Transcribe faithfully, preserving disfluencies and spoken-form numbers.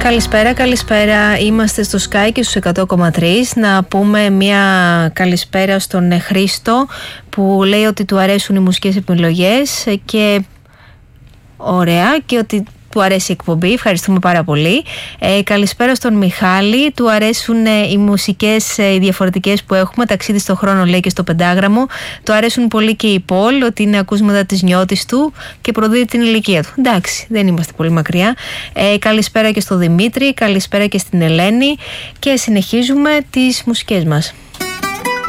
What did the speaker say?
Καλησπέρα, καλησπέρα. Είμαστε στο Sky και στους εκατό κόμμα τρία. Να πούμε μια καλησπέρα στον Χρήστο που λέει ότι του αρέσουν οι μουσικές επιλογές και ωραία και ότι του αρέσει η εκπομπή. Ευχαριστούμε πάρα πολύ. Ε, καλησπέρα στον Μιχάλη. Του αρέσουν ε, οι μουσικές ε, οι διαφορετικές που έχουμε. Ταξίδι στο χρόνο λέει και στο πεντάγραμμο. Του αρέσουν πολύ και η Πολ, ότι είναι ακούσματα της νιώτης του και προδίδει την ηλικία του. Εντάξει, δεν είμαστε πολύ μακριά. Ε, καλησπέρα και στον Δημήτρη. Καλησπέρα και στην Ελένη. Και συνεχίζουμε τις μουσικές μας.